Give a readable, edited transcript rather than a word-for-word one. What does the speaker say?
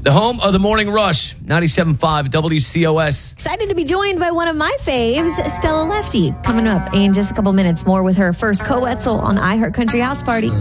The home of the Morning Rush, 97.5 WCOS. Excited to be joined by one of my faves, Stella Lefty, coming up in just a couple minutes. More with her first co-Wetzel on iHeart Country House Party.